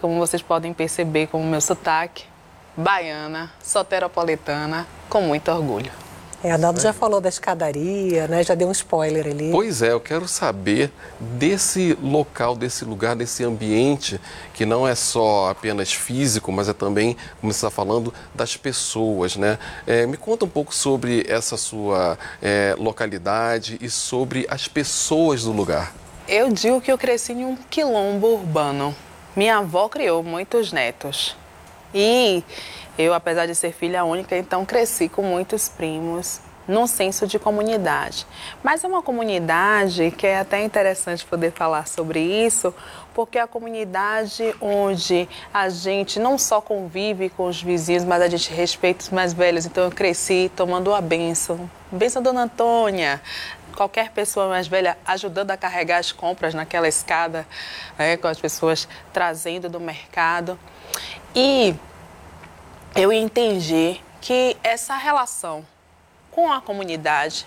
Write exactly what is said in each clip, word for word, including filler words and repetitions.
como vocês podem perceber com o meu sotaque, baiana, soteropolitana, com muito orgulho. É, a Naldo já falou da escadaria, né? Já deu um spoiler ali. Pois é, eu quero saber desse local, desse lugar, desse ambiente, que não é só apenas físico, mas é também, como você está falando, das pessoas, né? É, me conta um pouco sobre essa sua é, localidade e sobre as pessoas do lugar. Eu digo que eu cresci em um quilombo urbano. Minha avó criou muitos netos. E eu, apesar de ser filha única, então cresci com muitos primos, num senso de comunidade. Mas é uma comunidade que é até interessante poder falar sobre isso, porque é a comunidade onde a gente não só convive com os vizinhos, mas a gente respeita os mais velhos. Então eu cresci tomando a bênção. Bênção, Dona Antônia. Qualquer pessoa mais velha ajudando a carregar as compras naquela escada, né, com as pessoas trazendo do mercado. E eu entendi que essa relação com a comunidade,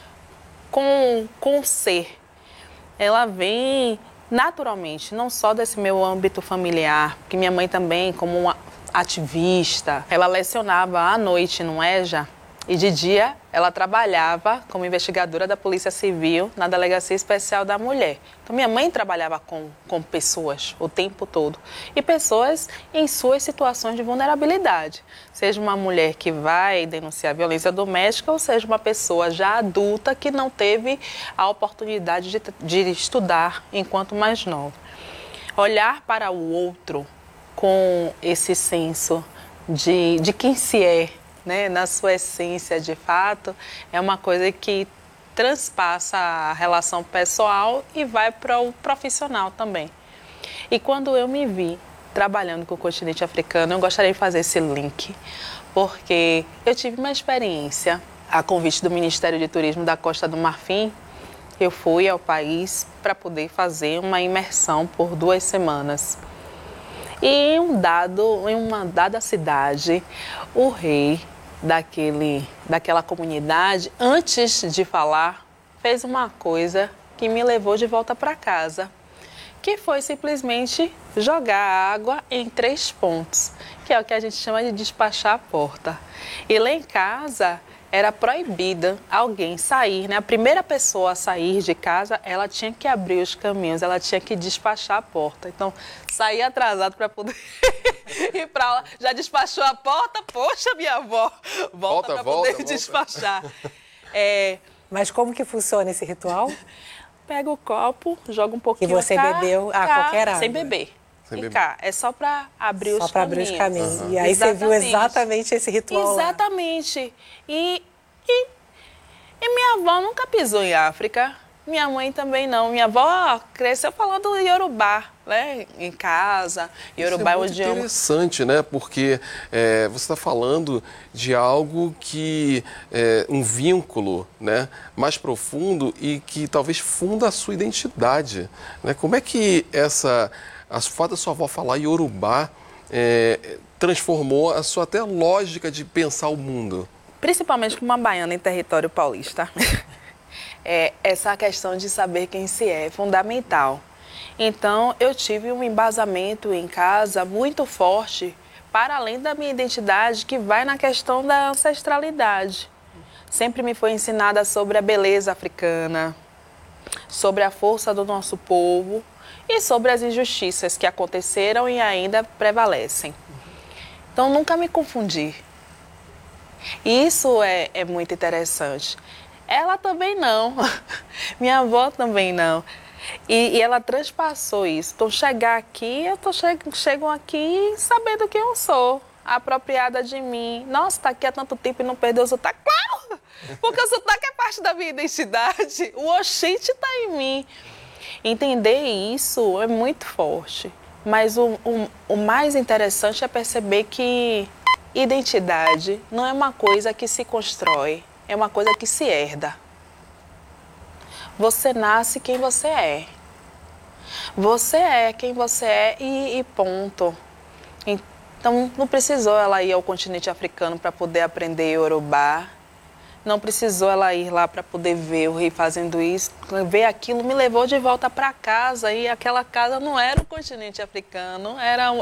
com, com o ser, ela vem naturalmente, não só desse meu âmbito familiar, porque minha mãe também, como uma ativista, ela lecionava à noite no E J A, e de dia ela trabalhava como investigadora da Polícia Civil na Delegacia Especial da Mulher. Então minha mãe trabalhava com, com pessoas o tempo todo. E pessoas em suas situações de vulnerabilidade. Seja uma mulher que vai denunciar violência doméstica ou seja uma pessoa já adulta que não teve a oportunidade de, de estudar enquanto mais nova. Olhar para o outro com esse senso de, de quem se é, né, na sua essência de fato, é uma coisa que transpassa a relação pessoal e vai para o profissional também. E quando eu me vi trabalhando com o continente africano, eu gostaria de fazer esse link, porque eu tive uma experiência, a convite do Ministério de Turismo da Costa do Marfim, eu fui ao país para poder fazer uma imersão por duas semanas. E em, um dado, em uma dada cidade, o rei daquele, daquela comunidade, antes de falar, fez uma coisa que me levou de volta para casa, que foi simplesmente jogar água em três pontos, que é o que a gente chama de despachar a porta. E lá em casa era proibida alguém sair, né? A primeira pessoa a sair de casa, ela tinha que abrir os caminhos, ela tinha que despachar a porta. Então, sair atrasado para poder ir para aula. Já despachou a porta? Poxa, minha avó, volta para poder volta. despachar. É... Mas como que funciona esse ritual? Pega o copo, joga um pouquinho. E você cá, bebeu a cá, qualquer água? Sem beber. Sem e beber. cá, é só para abrir só os caminhos. Só para abrir os caminhos. Uhum. E aí exatamente. Você viu exatamente esse ritual Exatamente. E, e, e minha avó nunca pisou em África. Minha mãe também não. Minha avó cresceu falando Yorubá, né? Em casa. Yorubá é um muito idioma interessante, né? Porque é, você está falando de algo que é um vínculo, né, mais profundo e que talvez funda a sua identidade, né? Como é que essa a fato da sua avó falar Yorubá é, transformou a sua até lógica de pensar o mundo? Principalmente como uma baiana em território paulista. É, essa questão de saber quem se é, é fundamental. Então, eu tive um embasamento em casa muito forte, para além da minha identidade, que vai na questão da ancestralidade. Sempre me foi ensinada sobre a beleza africana, sobre a força do nosso povo e sobre as injustiças que aconteceram e ainda prevalecem. Então, nunca me confundi. E isso é, é muito interessante. Ela também não, minha avó também não. E, e ela transpassou isso. Então, chegar aqui, eu tô che chego aqui sabendo quem eu sou, apropriada de mim. Nossa, tá aqui há tanto tempo e não perdeu o sotaque. Claro! Porque o sotaque é parte da minha identidade. O oxente tá em mim. Entender isso é muito forte. Mas o, o, o mais interessante é perceber que identidade não é uma coisa que se constrói. É uma coisa que se herda. Você nasce quem você é. Você é quem você é e, e ponto. Então, não precisou ela ir ao continente africano para poder aprender Yorubá. Não precisou ela ir lá para poder ver o rei fazendo isso. Ver aquilo me levou de volta para casa. E aquela casa não era o continente africano, era